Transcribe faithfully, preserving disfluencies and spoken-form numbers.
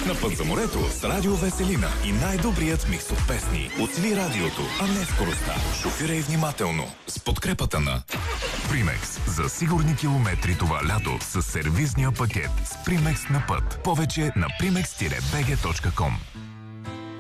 На път за морето с Радио Веселина и най-добрият микс от песни. Оцели радиото, а не скоростта. Шофирай внимателно. С подкрепата на Примекс. За сигурни километри това лято с сервизния пакет с Примекс на път. Повече на примекс бг точка ком.